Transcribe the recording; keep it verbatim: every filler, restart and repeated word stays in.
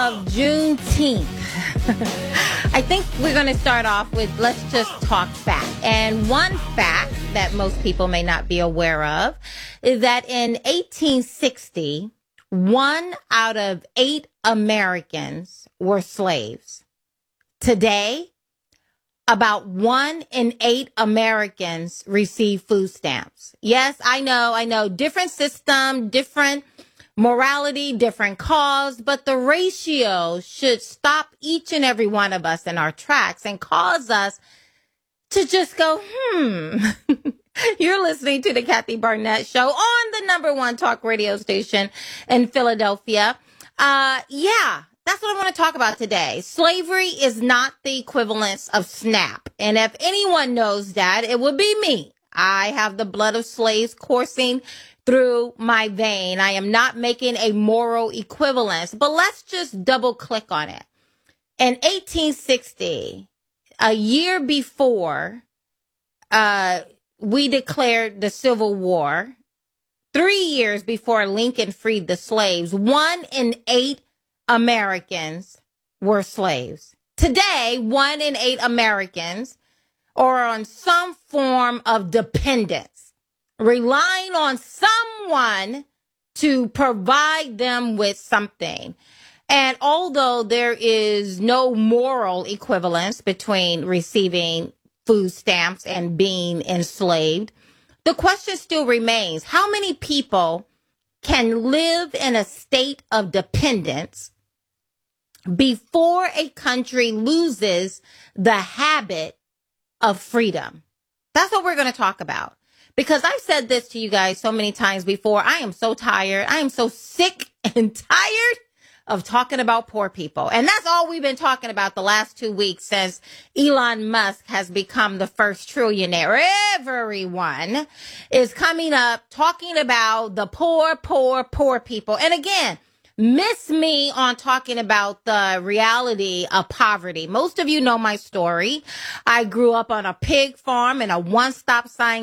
of Juneteenth. I think we're going to start off with, let's just talk fact. And one fact that most people may not be aware of is that in eighteen sixty, one out of eight Americans were slaves. Today, about one in eight Americans receive food stamps. Yes, I know, I know, different system, different morality, different cause, but the ratio should stop each and every one of us in our tracks and cause us to just go, hmm. You're listening to the Kathy Barnett Show on the number one talk radio station in Philadelphia. Uh, yeah, that's what I want to talk about today. Slavery is not the equivalence of SNAP. And if anyone knows that, it would be me. I have the blood of slaves coursing through my vein. I am not making a moral equivalence, but let's just double click on it. In eighteen sixty, a year before uh, we declared the Civil War, three years before Lincoln freed the slaves, one in eight Americans were slaves. Today, one in eight Americans are on some form of dependence, relying on someone to provide them with something. And although there is no moral equivalence between receiving food stamps and being enslaved, the question still remains, how many people can live in a state of dependence before a country loses the habit of freedom? That's what we're going to talk about. Because I've said this to you guys so many times before. I am so tired. I am so sick and tired of talking about poor people. And that's all we've been talking about the last two weeks since Elon Musk has become the first trillionaire. Everyone is coming up talking about the poor, poor, poor people. And again, miss me on talking about the reality of poverty. Most of you know my story. I grew up on a pig farm in a one-stop sign